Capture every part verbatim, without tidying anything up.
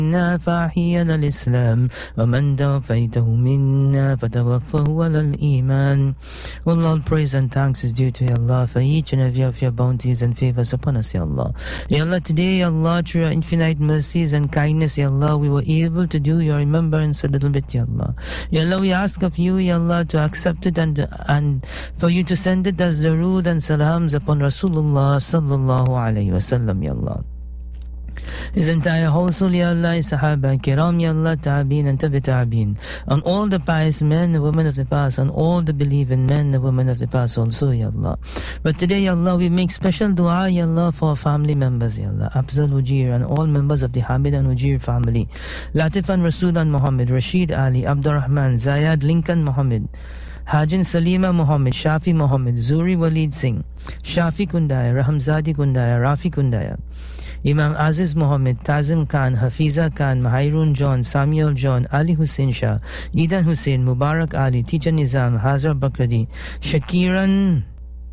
منا فأحينا الإسلام ومن توفيته منا فتوفه على الإيمان. O Lord, praise and thanks is due to Ya Allah for each and every of your bounties and favors upon us, Ya Allah. Ya Allah, today, Ya Allah, through your infinite mercies and kindness, Ya Allah, we were able to do your remembrance a little bit, Ya Allah. Ya Allah, we ask of you, Ya Allah, to accept it and and for you to send it as darood and salams upon Rasulullah sallallahu alayhi wa sallam, Ya Allah. His entire household, Ya Allah, His Sahaba Kiram, Ya Allah, Ta'abin and Tabi Ta'abin, on all the pious men and women of the past, on all the believing men and women of the past also, Ya Allah. But today, Ya Allah, we make special dua, Ya Allah, for our family members, Ya Allah, Afzal Ujir and all members of the Hamid and Ujir family, Latif and Rasul and Muhammad, Rashid Ali, Abdurrahman, Zayad, Lincoln Muhammad, Hajin Salima Muhammad, Shafi Muhammad, Zuri Walid Singh, Shafi Kundaya, Rahamzadi Kundaya, Rafi Kundaya, Imam Aziz Muhammad, Tazim Khan, Hafiza Khan, Mahairun John, Samuel John, Ali Hussein Shah, Idan Hussein, Mubarak Ali, Teacher Nizam, Hazar Bakradi, Shakiran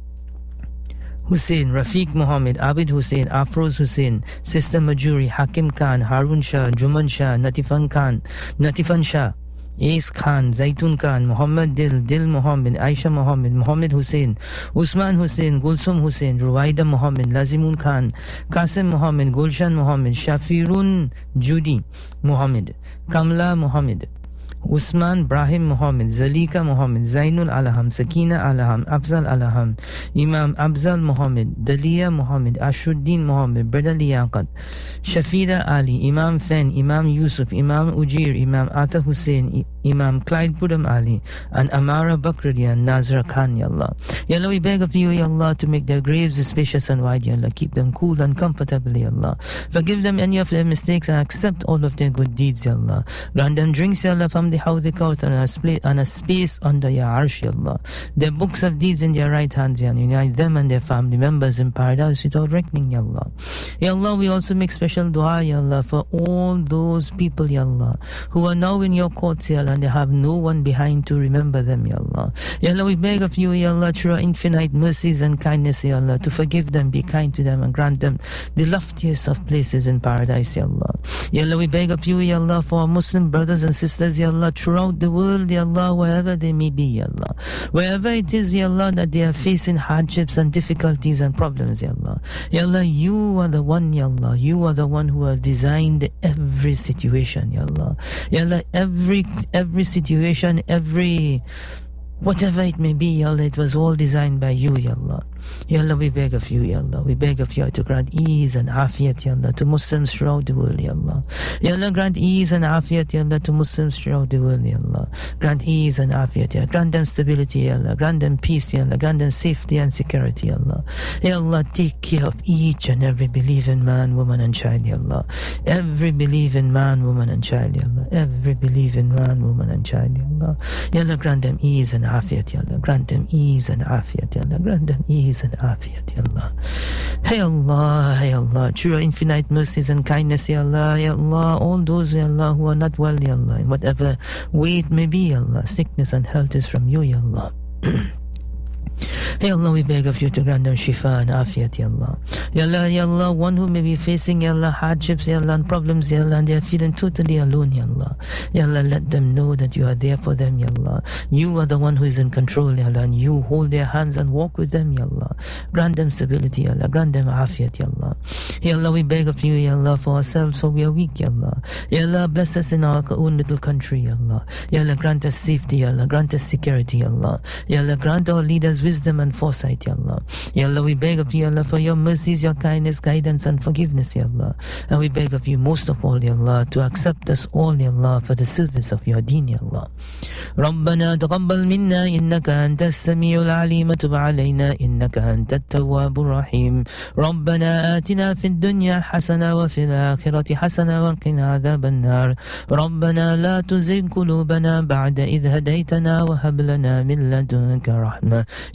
Hussein, Rafiq Muhammad, Abid Hussein, Afroz Hussein, Sister Majuri, Hakim Khan, Harun Shah, Juman Shah, Natifan Khan, Natifan Shah, Ace Khan, Zaitun Khan, Muhammad Dil, Dil Muhammad, Aisha Muhammad, Muhammad Hussein, Usman Hussein, Gulsum Hussein, Ruwaida Muhammad, Lazimun Khan, Qasim Muhammad, Gulshan Muhammad, Shafirun Judy Muhammad, Kamla Muhammad, Usman Brahim Muhammad, Zalika Muhammad, Zainul Alaham, Sakina Alaham, Afzal Alaham, Imam Afzal Muhammad, Dalia Muhammad, Ashuddin Muhammad, Brother Liyaqat, Shafida Ali, Imam Fen, Imam Yusuf, Imam Ujir, Imam Ata Hussein, Imam Clyde Pudam Ali, and Amara Bakradi and Nazra Khan, Ya Allah. Ya Allah, we beg of you, Ya Allah, to make their graves spacious and wide, Ya Allah. Keep them cool and comfortable, Ya Allah. Forgive them any of their mistakes and accept all of their good deeds, Ya Allah. Grant them drinks, Ya Allah, from the Hawdi Kawthar and a, spla- and a space under your arsh, Ya Allah. Their books of deeds in their right hands, Ya Allah. Unite them and their family members in paradise without reckoning, Ya Allah. Ya Allah, we also make special dua, Ya Allah, for all those people, Ya Allah, who are now in your courts, Ya Allah, and they have no one behind to remember them, Ya Allah. Ya Allah, we beg of you, Ya Allah, through your infinite mercies and kindness, Ya Allah, to forgive them, be kind to them, and grant them the loftiest of places in paradise, Ya Allah. Ya Allah, we beg of you, Ya Allah, for our Muslim brothers and sisters, Ya Allah, throughout the world, Ya Allah, wherever they may be, Ya Allah. Wherever it is, Ya Allah, that they are facing hardships and difficulties and problems, Ya Allah. Ya Allah, you are the one, Ya Allah. You are the one who have designed every situation, Ya Allah. Ya Allah, every every situation, every whatever it may be, Ya Allah, it was all designed by you, Ya Allah. Ya Allah, we beg of you, Ya Allah. We beg of you to grant ease and afiyat, Ya Allah, to Muslims throughout the world, Ya Allah. Ya Allah, grant ease and afiyat, Ya Allah, to Muslims throughout the world, Ya Allah. Grant ease and afiyat, Ya Allah. Grant them stability, Ya Allah. Grant them peace, Ya Allah. Grant them safety and security, Ya Allah. Ya Allah, take care of each and every believing man, woman and child, Ya Allah. Every believing man, woman and child, Ya Allah. Every believing man, woman and child, Ya Allah. Ya Allah, grant them ease and afiyat, Ya Allah. Grant them ease and afiyat, Ya Allah. Grant them ease and afiyat, Ya Allah. Hey Allah, Hey Allah, through your infinite mercies and kindness, Ya Allah, Ya Allah, all those, Ya Allah, who are not well, Ya Allah, in whatever way it may be, Ya Allah, sickness and health is from you, Ya Allah. Ya Allah, we beg of you to grant them shifa and afiyat, Ya Allah. Ya Allah, Ya Allah, one who may be facing, Ya Allah, hardships, Ya Allah, and problems, Ya Allah, and they are feeling totally alone, Ya Allah. Ya Allah, let them know that you are there for them, Ya Allah. You are the one who is in control, Ya Allah, and you hold their hands and walk with them, Ya Allah. Grant them stability, Ya Allah. Grant them afiyat, Ya Allah. Ya Allah, we beg of you, Ya Allah, for ourselves, for we are weak, Ya Allah. Ya Allah, bless us in our own little country, Ya Allah. Ya Allah, grant us safety, Ya Allah. Grant us security, Ya Allah. Ya Allah, grant our leaders wisdom and foresight, Ya Allah. Ya Allah, we beg of you, Ya Allah, for your mercies, your kindness, guidance and forgiveness, Ya Allah. And we beg of you most of all, Ya Allah, to accept us all, Ya Allah, for the service of your deen, Ya Allah. ربنا تقبل منا إنك أنت السميع العليم تب علينا إنك أنت التواب الرحيم ربنا آتنا في الدنيا حسنة وفي الآخرة حسنة وقنا عذاب النار ربنا لا تزغ قلوبنا بعد إذ هديتنا وهب لنا من لدنك رحمة إنك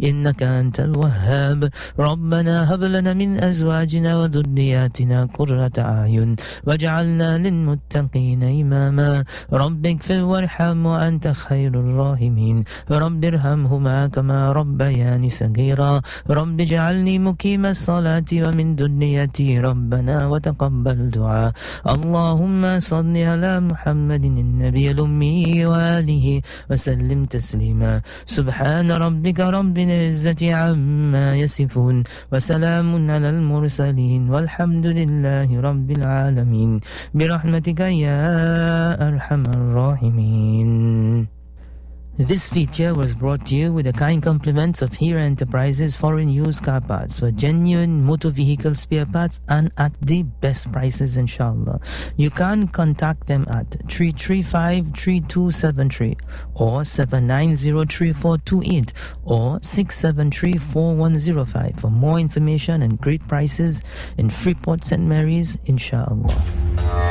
إنك أنت الوهاب ربنا هب لنا من أزواجنا وذرياتنا قرة أعين واجعلنا للمتقين إماما رب اغفر وارحم وأنت خير الراحمين رب ارحمهما كما ربياني صغيرا رب اجعلني مقيم الصلاة ومن ذريتي ربنا وتقبل دعاء اللهم صل على محمد النبي الأمي وآله وسلم تسليما سبحان ربك رب العزة عما يصفون وسلام على المرسلين والحمد لله رب العالمين برحمتك يا أرحم الراحمين. This feature was brought to you with the kind compliments of Hira Enterprises Foreign Used Car Parts for genuine motor vehicle spare parts and at the best prices, inshallah. You can contact them at three three five, three two seven three or seven nine zero, three four two eight or six seven three, four one zero five for more information and great prices in Freeport, Saint Mary's, inshallah.